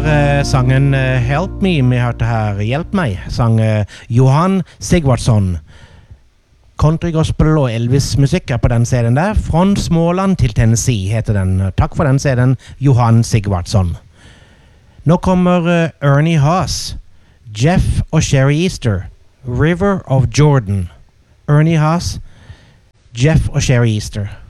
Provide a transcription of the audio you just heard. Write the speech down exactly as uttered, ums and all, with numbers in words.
var uh, sangen uh, Help Me, vi hørte her Hjelp meg, sang uh, Johan Sigvardsson. Country gospel og Elvis-musikk er på den C D-en der. Fra Småland til Tennessee heter den. Takk for den C D-en, Johan Sigvardsson. Nå kommer uh, Ernie Haas, Jeff og Sherry Easter, River of Jordan. Ernie Haas, Jeff og Sherry Easter.